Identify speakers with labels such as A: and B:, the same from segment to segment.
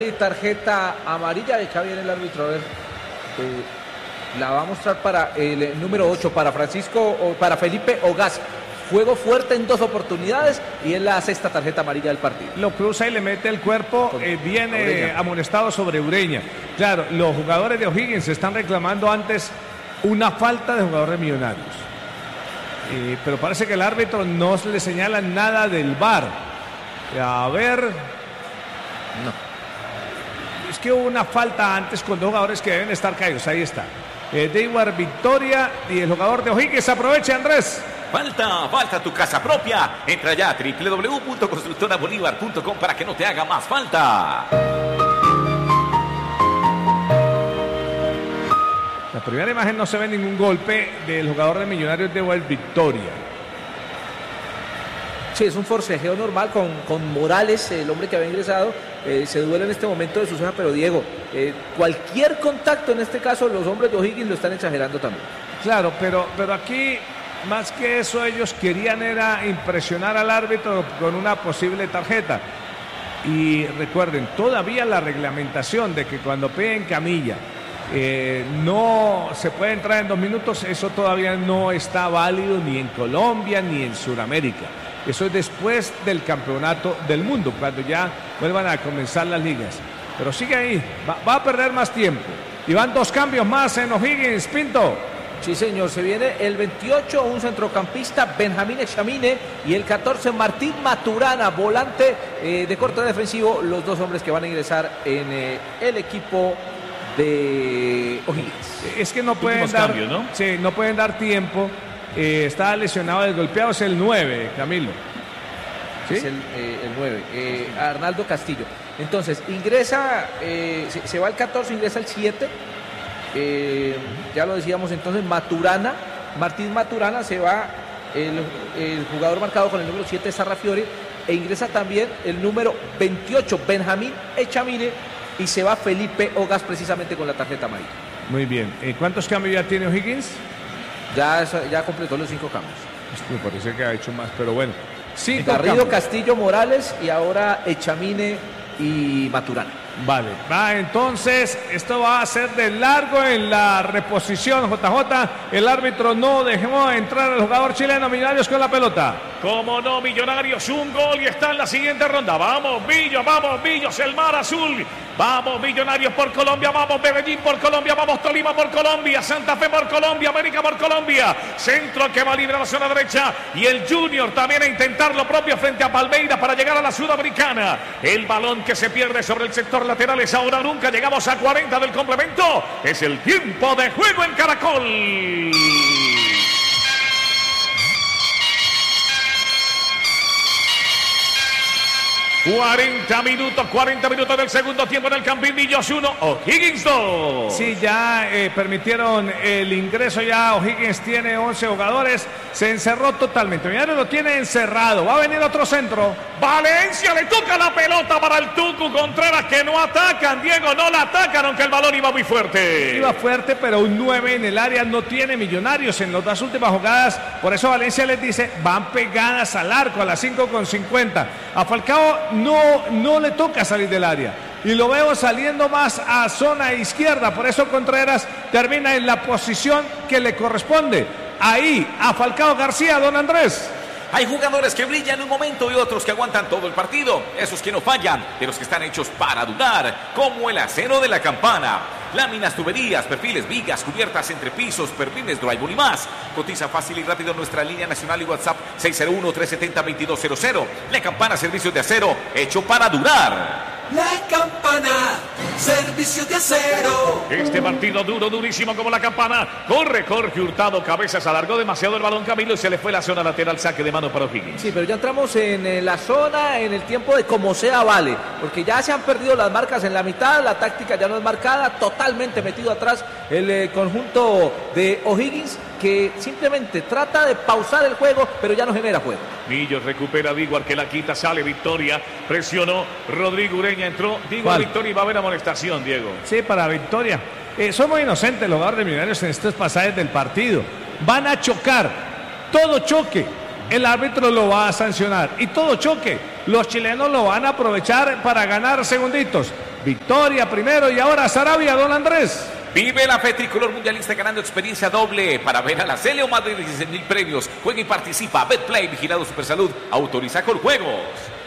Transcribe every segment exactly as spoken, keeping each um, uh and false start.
A: Tarjeta amarilla, acá viene el árbitro, a ver, eh, la va a mostrar para el eh, número ocho, para Francisco, o para Felipe Ogaz. Juego fuerte en dos oportunidades y es la sexta tarjeta amarilla del partido.
B: Lo cruza y le mete el cuerpo, eh, viene Ureña. amonestado sobre Ureña. Claro, los jugadores de O'Higgins están reclamando antes una falta de jugador de Millonarios. Eh, pero parece que el árbitro no le señala nada del V A R. A ver... No. Es que hubo una falta antes con dos jugadores que deben estar caídos. Ahí está. Eh, Dewar Victoria y el jugador de O'Higgins. Aproveche, Andrés.
C: Falta, falta tu casa propia. Entra ya a doble u doble u doble u punto constructora bolívar punto com para que no te haga más falta.
B: La primera imagen no se ve ningún golpe del jugador de Millonarios, Dewar Victoria.
A: Sí, es un forcejeo normal con, con Morales, el hombre que había ingresado. Eh, se duele en este momento de su ceja, pero Diego, eh, cualquier contacto, en este caso los hombres de O'Higgins lo están exagerando también.
B: Claro, pero, pero aquí, más que eso, ellos querían era impresionar al árbitro con una posible tarjeta. Y recuerden, todavía la reglamentación de que cuando peguen camilla eh, no se puede entrar en dos minutos, eso todavía no está válido ni en Colombia ni en Sudamérica. Eso es después del campeonato del mundo, cuando ya vuelvan a comenzar las ligas. Pero sigue ahí, va, va a perder más tiempo. Y van dos cambios más en O'Higgins, Pinto.
A: Sí, señor, se viene el veintiocho, un centrocampista, Benjamín Echamine, y el catorce, Martín Maturana, volante eh, de corte defensivo, los dos hombres que van a ingresar en eh, el equipo de O'Higgins.
B: Es que no pueden dar, cambios, ¿no? Sí, no pueden dar tiempo. Eh, está lesionado, desgolpeado, es el nueve, Camilo.
A: ¿Sí? Es el, eh, el nueve, eh, Arnaldo Castillo. Entonces, ingresa, eh, se, se va el catorce, ingresa el siete. Eh, ya lo decíamos entonces, Maturana, Martín Maturana, se va el, el jugador marcado con el número siete, Sarrafiore, e ingresa también el número veintiocho, Benjamín Echamine, y se va Felipe Ogaz precisamente con la tarjeta amarilla.
B: Muy bien, eh, ¿cuántos cambios ya tiene O'Higgins?
A: Ya, ya completó los cinco cambios.
B: Me parece que ha hecho más, pero bueno.
A: Sí, Garrido, Castillo, Morales y ahora Echamine y Maturana.
B: Vale, va entonces, esto va a ser de largo en la reposición, J J. El árbitro no dejó entrar al jugador chileno. Millonarios con la pelota.
D: Como no, Millonarios, un gol y está en la siguiente ronda. Vamos, Millos, vamos, Millos, el mar azul. Vamos, Millonarios por Colombia, vamos, Medellín por Colombia, vamos, Tolima por Colombia, Santa Fe por Colombia, América por Colombia. Centro que va libre a la zona derecha y el Junior también a intentar lo propio frente a Palmeiras para llegar a la Sudamericana. El balón que se pierde sobre el sector lateral es ahora nunca. Llegamos a cuarenta del complemento. Es el tiempo de juego en Caracol. cuarenta minutos, cuarenta minutos del segundo tiempo en el Campín. Millos uno, O'Higgins dos.
B: Sí, ya eh, permitieron el ingreso, ya O'Higgins tiene once jugadores, se encerró totalmente. Millonarios lo tiene encerrado, va a venir otro centro.
D: Valencia le toca la pelota para el Tucu Contreras, que no atacan, Diego, no la atacan, aunque el balón iba muy fuerte.
B: Iba fuerte, pero un nueve en el área no tiene Millonarios en las dos últimas jugadas, por eso Valencia les dice, van pegadas al arco a las cinco con cincuenta. A Falcao no, no le toca salir del área y lo veo saliendo más a zona izquierda, por eso Contreras termina en la posición que le corresponde. Ahí a Falcao García, don Andrés.
C: Hay jugadores que brillan en un momento y otros que aguantan todo el partido. Esos que no fallan, de los que están hechos para durar, como el acero de la Campana. Láminas, tuberías, perfiles, vigas, cubiertas, entrepisos, perfiles, drywall y más. Cotiza fácil y rápido en nuestra línea nacional y WhatsApp seis cero uno, tres siete cero, dos dos cero cero. La Campana, servicios de acero, hecho para durar.
E: La Campana, servicio de acero.
D: Este partido duro, durísimo como la Campana. Corre Jorge Hurtado, cabezas, alargó demasiado el balón Camilo y se le fue la zona lateral, saque de mano para O'Higgins.
A: Sí, pero ya entramos en eh, la zona, en el tiempo de como sea vale, porque ya se han perdido las marcas en la mitad, la táctica ya no es marcada, totalmente metido atrás el eh, conjunto de O'Higgins, que simplemente trata de pausar el juego, pero ya no genera juego.
D: Millos recupera Diguar, que la quita, sale Victoria, presionó Rodrigo Ureña, entró Diguar, Victoria y va a haber amonestación, Diego.
B: Sí, para Victoria. Eh, son muy inocentes los jugadores de Millonarios en estos pasajes del partido. Van a chocar, todo choque. el árbitro lo va a sancionar. Y todo choque, los chilenos lo van a aprovechar para ganar segunditos. Victoria primero y ahora Sarabia, don Andrés.
C: Vive la fe tricolor mundialista ganando experiencia doble para ver a la Celeo más de dieciséis mil premios. Juega y participa. Betplay, vigilado Supersalud, autoriza con juegos.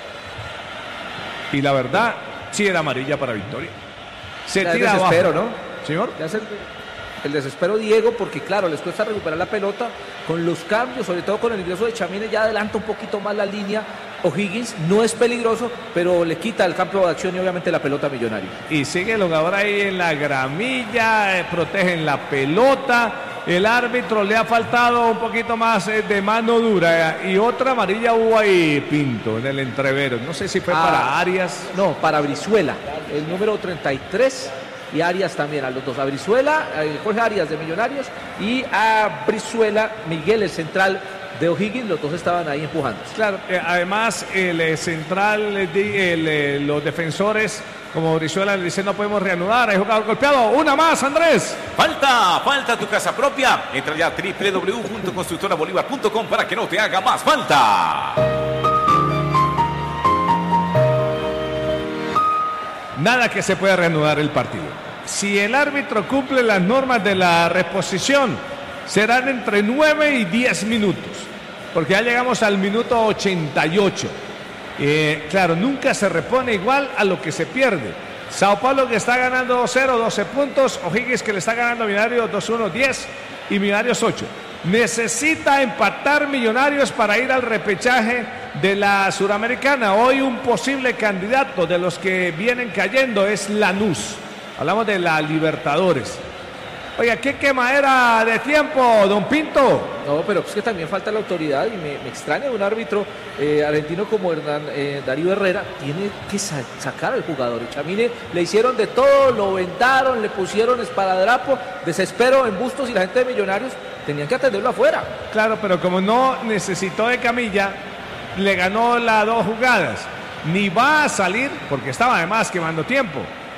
B: Y la verdad, sí era amarilla para Victoria. Se
A: ya
B: tira
A: el desespero,
B: abajo.
A: ¿no?
B: Señor.
A: Ya es el, el desespero Diego, porque claro, les cuesta recuperar la pelota con los cambios, sobre todo con el ingreso de Chamine, ya adelanta un poquito más la línea. O'Higgins no es peligroso, pero le quita el campo de acción y obviamente la pelota a Millonario.
B: Y sigue el jugador ahí en la gramilla, eh, protegen la pelota. El árbitro le ha faltado un poquito más eh, de mano dura. Eh, y otra amarilla hubo ahí, Pinto, en el entrevero. No sé si fue
A: ah,
B: para Arias.
A: No, para Brizuela, el número treinta y tres. Y Arias también, a los dos, a Brizuela, a Jorge Arias de Millonarios y a Brizuela, Miguel, el central de O'Higgins, los dos estaban ahí empujando.
B: Claro, eh, además el eh, central, eh, de, el, eh, los defensores, como Brizuela le dice, no podemos reanudar, hay jugador golpeado, una más, Andrés.
C: Falta, falta tu casa propia. Entra ya a doble u doble u doble u punto constructora bolívar punto com para que no te haga más falta.
B: Nada que se pueda reanudar el partido. Si el árbitro cumple las normas de la reposición, serán entre nueve y diez minutos, porque ya llegamos al minuto ochenta y ocho. Eh, claro, nunca se repone igual a lo que se pierde. Sao Paulo que está ganando dos cero, doce puntos. O'Higgins que le está ganando a Millonarios dos uno, diez y Millonarios ocho. Necesita empatar Millonarios para ir al repechaje de la Suramericana. Hoy un posible candidato de los que vienen cayendo es Lanús. Hablamos de la Libertadores. Oiga, qué quemadera de tiempo, don Pinto.
A: No, pero es que también falta la autoridad y me, me extraña de un árbitro eh, argentino como Hernán, eh, Darío Herrera, tiene que sa sacar al jugador. Y Chamine le hicieron de todo, lo vendaron, le pusieron esparadrapo, desespero en Bustos y la gente de Millonarios tenían que atenderlo afuera.
B: Claro, pero como no necesitó de camilla, le ganó las dos jugadas. Ni va a salir, porque estaba además quemando tiempo.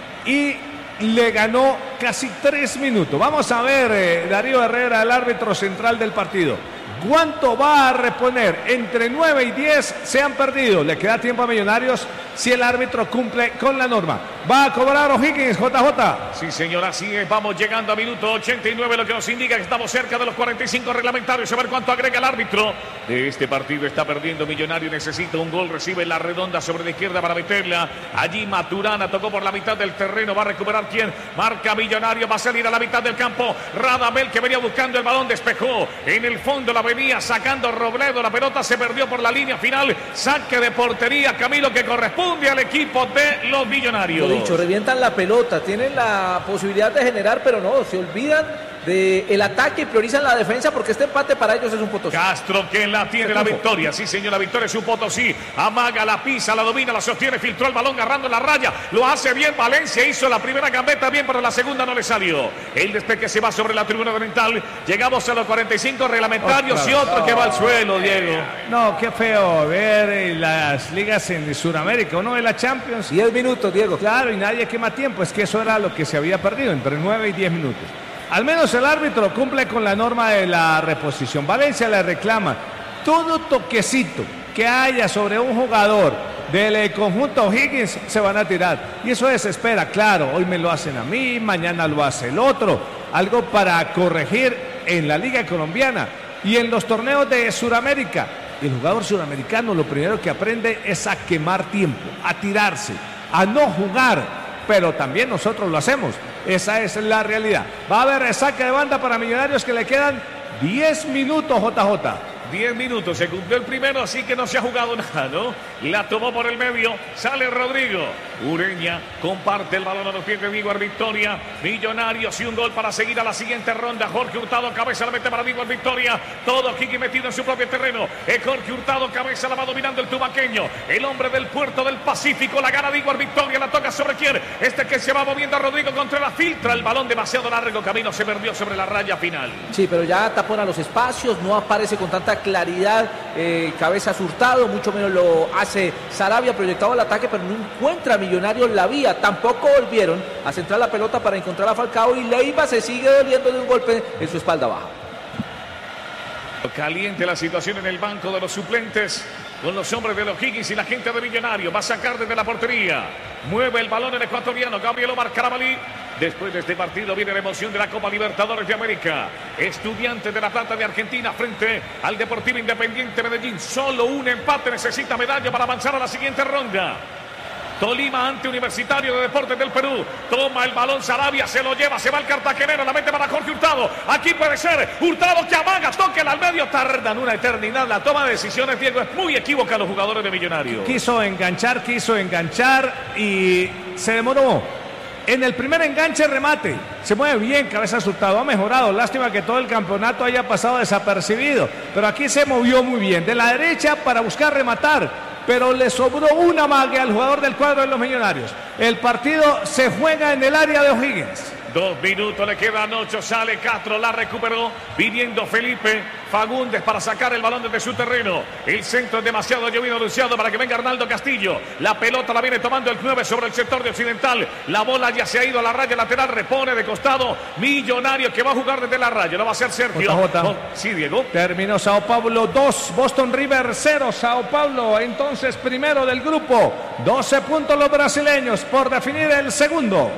B: Y le ganó casi tres minutos. Vamos a ver, eh, Darío Herrera, el árbitro central del partido. ¿Cuánto va a reponer? Entre nueve y diez se han perdido. Le queda tiempo a Millonarios si el árbitro cumple con la norma. Va a cobrar O'Higgins, J J.
D: Sí, señor, así es. Vamos llegando a minuto ochenta y nueve, lo que nos indica que estamos cerca de los cuarenta y cinco reglamentarios. A ver cuánto agrega el árbitro de este partido. Está perdiendo Millonario, necesita un gol. Recibe la redonda sobre la izquierda para meterla. Allí Maturana tocó por la mitad del terreno. Va a recuperar quién. Marca Millonario, va a salir a la mitad del campo. Radamel, que venía buscando el balón, despejó. En el fondo la venía sacando Robledo. La pelota se perdió por la línea final. Saque de portería, Camilo, que corresponde al equipo de los Millonarios.
A: Lo dicho, revientan la pelota, tienen la posibilidad de generar, pero no, se olvidan del ataque y priorizan la defensa porque este empate para ellos es un Potosí.
D: Castro que la tiene la victoria, sí señor, la victoria es un Potosí. Amaga, la pisa, la domina, la sostiene, filtró el balón agarrando la raya, lo hace bien Valencia, hizo la primera gambeta bien, pero la segunda no le salió. El despeje se va sobre la tribuna oriental, llegamos a los cuarenta y cinco reglamentarios. Oh, claro. Y otro que va al suelo, Diego.
B: No, qué feo ver eh, las ligas en Sudamérica, uno de la Champions.
A: diez minutos, Diego.
B: Claro, y nadie quema tiempo, es que eso era lo que se había perdido, entre nueve y diez minutos. Al menos el árbitro cumple con la norma de la reposición. Valencia le reclama todo toquecito que haya sobre un jugador del conjunto O'Higgins se van a tirar. Y eso desespera, claro, hoy me lo hacen a mí, mañana lo hace el otro. Algo para corregir en la Liga Colombiana y en los torneos de Sudamérica. El jugador suramericano lo primero que aprende es a quemar tiempo, a tirarse, a no jugar. Pero también nosotros lo hacemos. Esa es la realidad. Va a haber saque de banda para Millonarios que le quedan diez minutos, J J.
D: diez minutos, se cumplió el primero, así que no se ha jugado nada, ¿no? La tomó por el medio, sale Rodrigo. Ureña comparte el balón a los pies de Víguer Victoria. Millonarios y un gol para seguir a la siguiente ronda. Jorge Hurtado, cabeza la mete para Víguer Victoria. Todo Kiki metido en su propio terreno. Es Jorge Hurtado, cabeza la va dominando el tubaqueño. El hombre del puerto del Pacífico, la gana Víguer Victoria, la toca sobre quién. Este que se va moviendo a Rodrigo contra la filtra. El balón demasiado largo, Camino se perdió sobre la raya final.
A: Sí, pero ya tapona los espacios, no aparece con tanta claridad, eh, cabeza Hurtado, mucho menos lo hace Sarabia, proyectado al ataque, pero no encuentra Millonarios la vía. Tampoco volvieron a centrar la pelota para encontrar a Falcao y Leiva se sigue doliendo de un golpe en su espalda baja.
D: Caliente la situación en el banco de los suplentes. con los hombres de los Higgins y la gente de Millonarios. Va a sacar desde la portería. Mueve el balón el ecuatoriano Gabriel Omar Carabalí. Después de este partido viene la emoción de la Copa Libertadores de América. Estudiantes de La Plata de Argentina frente al Deportivo Independiente Medellín. Solo un empate necesita medalla para avanzar a la siguiente ronda. Tolima ante Universitario de Deportes del Perú. Toma el balón Sarabia, se lo lleva, se va el cartagenero, la mete para Jorge Hurtado. Aquí puede ser Hurtado que amaga, toque al medio, tardan una eternidad. La toma de decisiones, Diego, es muy equívoca los jugadores de Millonarios.
B: Quiso enganchar, quiso enganchar y se demoró. En el primer enganche remate, se mueve bien Cabezas Hurtado, ha mejorado, lástima que todo el campeonato haya pasado desapercibido, pero aquí se movió muy bien, de la derecha para buscar rematar, pero le sobró una magia al jugador del cuadro de los Millonarios. El partido se juega en el área de O'Higgins.
D: Dos minutos le quedan, ocho, sale Castro, la recuperó, viniendo Felipe Fagundes para sacar el balón desde su terreno. El centro es demasiado llovido, anunciado para que venga Arnaldo Castillo. La pelota la viene tomando el nueve sobre el sector de Occidental. La bola ya se ha ido a la raya lateral, repone de costado. Millonario que va a jugar desde la raya, lo va a hacer Sergio.
B: J J.
D: Oh, sí, Diego.
B: Terminó Sao Paulo dos, Boston River cero. Sao Paulo entonces primero del grupo. doce puntos los brasileños por definir el segundo.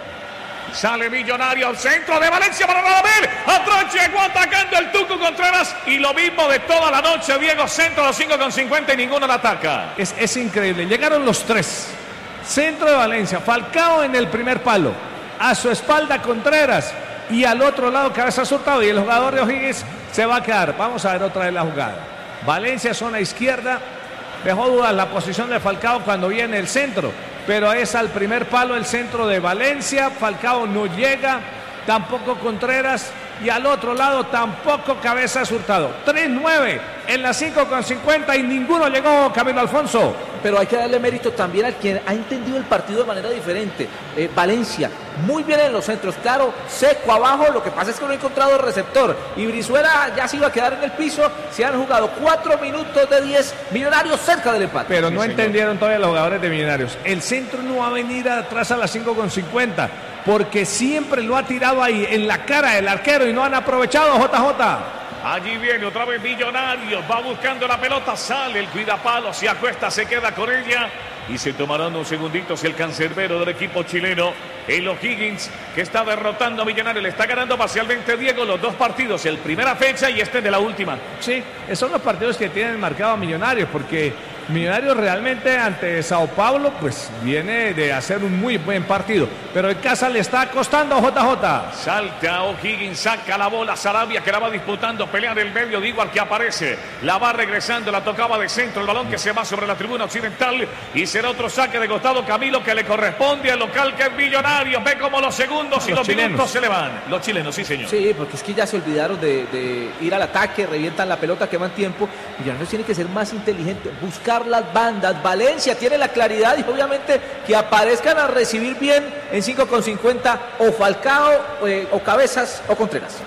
D: Sale Millonario al centro de Valencia para Radamel. Atrás llegó atacando el Tuco Contreras. Y lo mismo de toda la noche, Diego. Centro a los cinco con cincuenta y ninguno la ataca.
B: Es, es increíble. Llegaron los tres. Centro de Valencia. Falcao en el primer palo. A su espalda Contreras. Y al otro lado Cabezas Hurtado. Y el jugador de O'Higgins se va a quedar. Vamos a ver otra vez la jugada. Valencia, zona izquierda. Dejó dudas la posición de Falcao cuando viene el centro. Pero es al primer palo el centro de Valencia. Falcao no llega, tampoco Contreras. Y al otro lado tampoco Cabezas Hurtado. tres nueve en las cinco con cincuenta y ninguno llegó, Camilo Alfonso.
A: Pero hay que darle mérito también al quien ha entendido el partido de manera diferente. Eh, Valencia, muy bien en los centros, claro, seco abajo, lo que pasa es que no ha encontrado el receptor. Y Brizuela ya se iba a quedar en el piso. Se han jugado cuatro minutos de diez, Millonarios cerca del empate.
B: Pero no
A: sí,
B: entendieron todavía los jugadores de Millonarios. El centro no va a venir atrás a las cinco con cincuenta, porque siempre lo ha tirado ahí en la cara del arquero y no han aprovechado, J J.
D: Allí viene otra vez Millonarios, va buscando la pelota, sale el cuidapalo, se acuesta, se queda con ella y se tomarán unos segunditos el cancerbero del equipo chileno, el O'Higgins, que está derrotando a Millonarios, le está ganando parcialmente, Diego, los dos partidos, el primera fecha y este de la última.
B: Sí, esos son los partidos que tienen marcado a Millonarios, porque Millonarios realmente ante Sao Paulo pues viene de hacer un muy buen partido, pero en casa le está costando a J J.
D: Salta O'Higgins, saca la bola Sarabia que la va disputando, pelea en el medio, digo al que aparece, la va regresando, la tocaba de centro, el balón que se va sobre la tribuna occidental y será otro saque de costado, Camilo, que le corresponde al local que es Millonarios. Ve como los segundos y los, los minutos se le van. Los chilenos, sí señor.
A: Sí, porque es que ya se olvidaron de, de ir al ataque, revientan la pelota, queman tiempo. Millonarios tiene que ser más inteligente, buscar las bandas. Valencia tiene la claridad y obviamente que aparezcan a recibir bien en cinco con cincuenta o Falcao eh, o Cabezas o Contreras.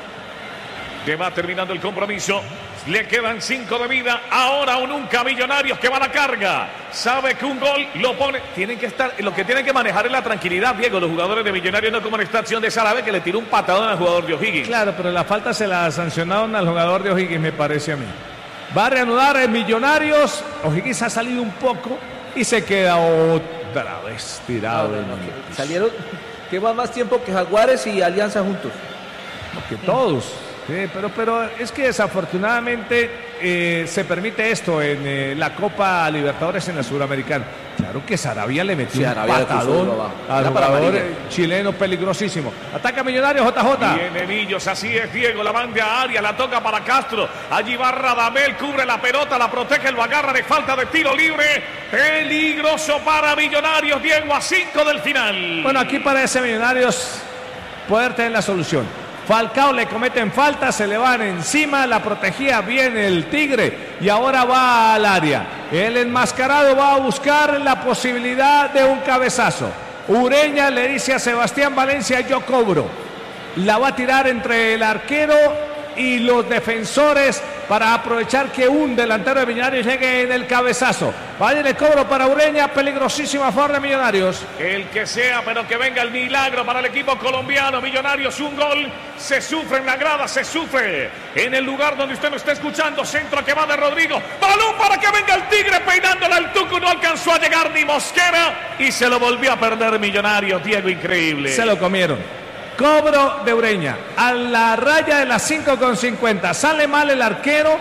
D: Que va terminando el compromiso. Le quedan cinco de vida. Ahora o nunca, Millonarios que va a la carga. Sabe que un gol lo pone. Tienen que estar. Lo que tienen que manejar es la tranquilidad, Diego. Los jugadores de Millonarios, no como en esta acción de Sarabia que le tiró un patadón al jugador de O'Higgins.
B: Claro, pero la falta se la sancionaron al jugador de O'Higgins, me parece a mí. Va a reanudar en Millonarios. O'Higgins ha salido un poco y se queda otra vez tirado.
A: No, no, no, que salieron. Que va más tiempo que Jaguares y Alianza juntos.
B: No, que todos. Sí, pero, pero es que desafortunadamente eh, se permite esto en eh, la Copa Libertadores en la Sudamericana. Claro que Sarabia le metió sí, un patadón al jugador chileno peligrosísimo. Ataca Millonarios, J J.
D: Viene Millos, así es, Diego, la banda a área, la toca para Castro. Allí va Radamel, cubre la pelota, la protege, lo agarra de falta de tiro libre. Peligroso para Millonarios, Diego, a cinco del final.
B: Bueno, aquí parece Millonarios poder tener la solución. Falcao le cometen falta, se le van encima, la protegía bien el Tigre y ahora va al área. El enmascarado va a buscar la posibilidad de un cabezazo. Ureña le dice a Sebastián Valencia, yo cobro. La va a tirar entre el arquero y los defensores para aprovechar que un delantero de Millonarios llegue en el cabezazo. Vaya el cobro para Ureña, peligrosísima favor de Millonarios.
D: El que sea, pero que venga el milagro para el equipo colombiano. Millonarios, un gol, se sufre en la grada, se sufre en el lugar donde usted lo está escuchando. Centro que va de Rodrigo, balón para que venga el Tigre peinándola al Tucu, no alcanzó a llegar ni Mosquera y se lo volvió a perder Millonarios. Diego, increíble.
B: Se lo comieron. Cobro de Ureña a la raya de las cinco con cincuenta. Sale mal el arquero,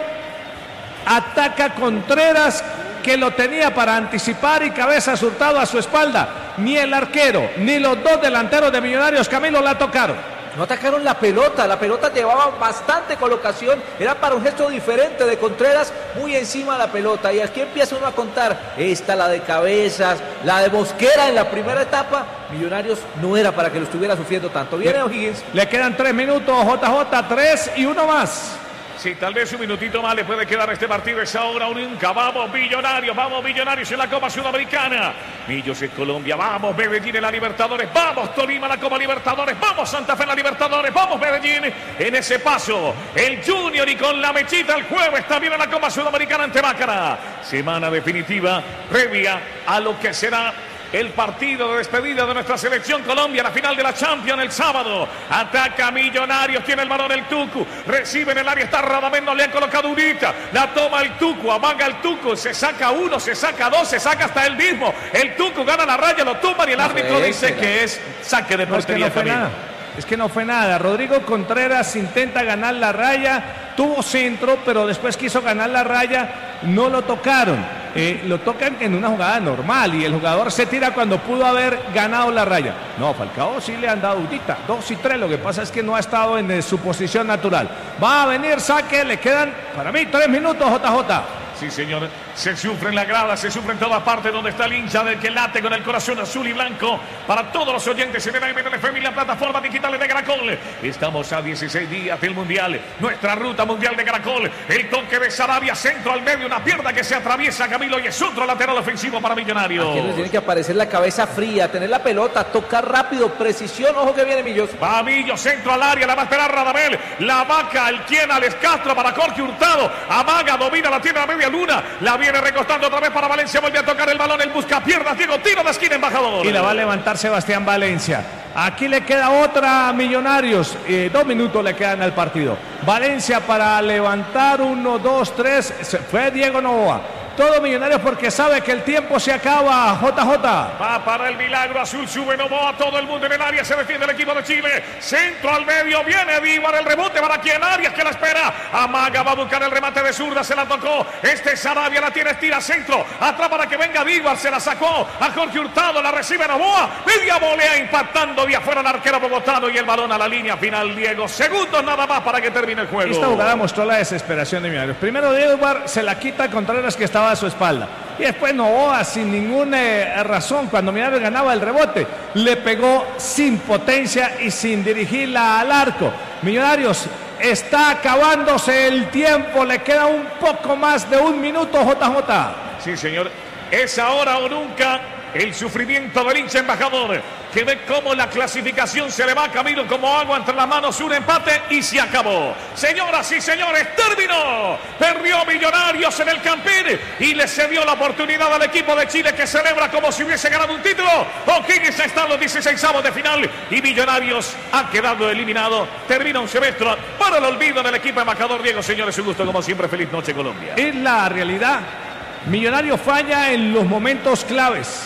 B: ataca Contreras, que lo tenía para anticipar, y cabeza Hurtado a su espalda. Ni el arquero ni los dos delanteros de Millonarios, Camilo, la tocaron.
A: No atacaron la pelota, la pelota llevaba bastante colocación, era para un gesto diferente de Contreras, muy encima de la pelota. Y aquí empieza uno a contar, esta, la de Cabezas, la de Mosquera en la primera etapa. Millonarios no era para que lo estuviera sufriendo tanto. Viene O'Higgins.
B: Le quedan tres minutos, J J, tres y uno más.
D: Sí, tal vez un minutito más le puede quedar a este partido. Es ahora o nunca. Vamos, Millonarios, vamos, Millonarios en la Copa Sudamericana. Millos en Colombia, vamos, Medellín en la Libertadores. Vamos, Tolima en la Copa Libertadores. Vamos, Santa Fe en la Libertadores. Vamos, Medellín en ese paso. El Junior y con la mechita el jueves también en la Copa Sudamericana ante Mácara. Semana definitiva, previa a lo que será el partido de despedida de nuestra selección Colombia, la final de la Champions el sábado. Ataca Millonarios, tiene el balón el Tucu, recibe en el área, está Radamés, no le han colocado unita, la toma el Tucu, amaga el Tucu, se saca uno, se saca dos, se saca hasta él mismo, el Tucu gana la raya, lo tumba y el árbitro dice que es saque de portería.
B: No, es que no fue nada. Es que no fue nada. Rodrigo Contreras intenta ganar la raya, tuvo centro, pero después quiso ganar la raya, no lo tocaron. Eh, lo tocan en una jugada normal y el jugador se tira cuando pudo haber ganado la raya. No, Falcao sí le han dado udita, dos y tres, lo que pasa es que no ha estado en eh, su posición natural. Va a venir saque, le quedan para mí tres minutos, J J.
D: Sí, señor, se sufre en la grada, se sufre en todas partes donde está el hincha del que late con el corazón azul y blanco. Para todos los oyentes en el A M T F M y la plataforma digital de Caracol. Estamos a dieciséis días del Mundial, nuestra ruta mundial de Caracol. El toque de Sarabia, centro al medio, una pierna que se atraviesa, Camilo, y es otro lateral ofensivo para Millonarios.
A: Aquí nos tiene que aparecer la cabeza fría, tener la pelota, tocar rápido, precisión, ojo que viene Millos.
D: Va Millos, centro al área, la va a esperar Radamel, la vaca, el quien, Alex Castro para Jorge Hurtado, amaga, domina, la tiene a media luna, la viene recostando otra vez para Valencia, vuelve a tocar el balón, el busca piernas, Diego, tiro de esquina, embajador.
B: Y la va a levantar Sebastián Valencia. Aquí le queda otra Millonarios, eh, dos minutos le quedan al partido. Valencia para levantar, uno, dos, tres, fue Diego Novoa. Todo Millonarios porque sabe que el tiempo se acaba, J J.
D: Va para el milagro azul, sube Novoa, todo el mundo en el área, se defiende el equipo de Chile. Centro al medio, viene Díbar, el rebote para quien Arias que la espera. Amaga, va a buscar el remate de zurda, se la tocó. Este Sarabia la tiene, estira centro. Atrás para que venga Díbar, se la sacó a Jorge Hurtado, la recibe Novoa. Media volea impactando de afuera el arquero bogotano y el balón a la línea final, Diego. Segundos nada más para que termine el juego.
B: Esta jugada mostró la desesperación de Millonarios. Primero Díbar se la quita a Contreras que estaba a su espalda. Y después Novoa sin ninguna eh, razón, cuando Millonarios ganaba el rebote, le pegó sin potencia y sin dirigirla al arco. Millonarios está acabándose el tiempo, le queda un poco más de un minuto, J J.
D: Sí, señor, es ahora o nunca. El sufrimiento del hincha embajador, que ve cómo la clasificación se le va a Camilo como agua entre las manos, un empate y se acabó. Señoras y señores, terminó. Perdió Millonarios en el Campín y le cedió la oportunidad al equipo de Chile, que celebra como si hubiese ganado un título. O'Higgins está en los dieciseisavos de final y Millonarios ha quedado eliminado. Termina un semestre para el olvido del equipo embajador. Diego, señores, un gusto como siempre. Feliz noche, Colombia.
B: Es la realidad. Millonarios falla en los momentos claves,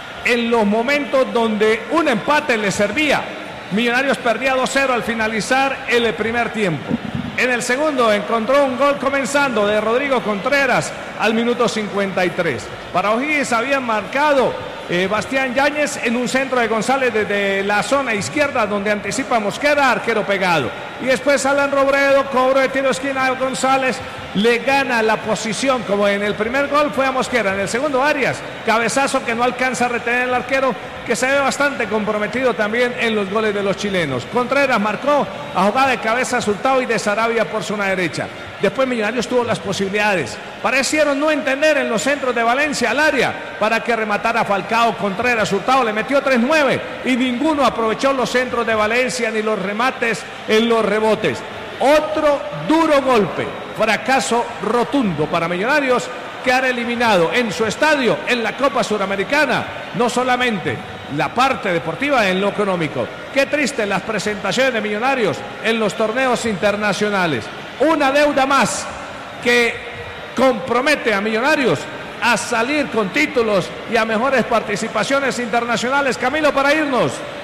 B: en los momentos donde un empate le servía. Millonarios perdía dos cero al finalizar el primer tiempo. En el segundo encontró un gol comenzando de Rodrigo Contreras al minuto cincuenta y tres. Para O'Higgins habían marcado eh, Bastián Yáñez en un centro de González desde la zona izquierda, donde anticipa Mosquera, arquero pegado. Y después Alan Robredo, cobro de tiro esquina de González, le gana la posición, como en el primer gol fue a Mosquera, en el segundo Arias, cabezazo que no alcanza a retener el arquero, que se ve bastante comprometido también en los goles de los chilenos. Contreras marcó a jugada de cabeza Hurtado y de Sarabia por zona derecha. Después Millonarios tuvo las posibilidades. Parecieron no entender en los centros de Valencia al área para que rematara Falcao. Contreras, Hurtado le metió tres nueve y ninguno aprovechó los centros de Valencia ni los remates en los rebotes. Otro duro golpe. fracaso rotundo para Millonarios, quedar eliminado en su estadio en la Copa Suramericana, no solamente la parte deportiva, en lo económico. Qué triste las presentaciones de Millonarios en los torneos internacionales. Una deuda más que compromete a Millonarios a salir con títulos y a mejores participaciones internacionales. Camilo, para irnos.